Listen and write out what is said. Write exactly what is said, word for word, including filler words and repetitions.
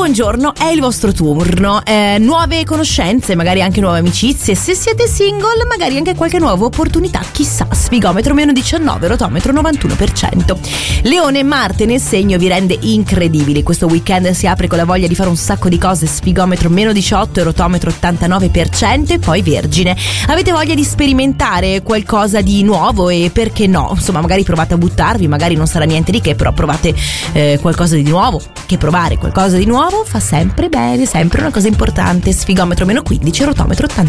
buongiorno, è il vostro turno. Eh, nuove conoscenze, magari anche nuove amicizie. Se siete single, magari anche qualche nuova opportunità, chissà. Sfigometro meno diciannove, rotometro novantuno per cento. Leone, Marte nel segno vi rende incredibili. Questo weekend si apre con la voglia di fare un sacco di cose. Sfigometro meno diciotto, rotometro ottantanove per cento. E poi Vergine, avete voglia di sperimentare qualcosa di nuovo e perché no? Insomma, magari provate a buttarvi, magari non sarà niente di che, però provate eh, qualcosa di nuovo. Che provare qualcosa di nuovo fa sempre bene, sempre una cosa importante. Sfigometro meno quindici, rotometro ottantanove.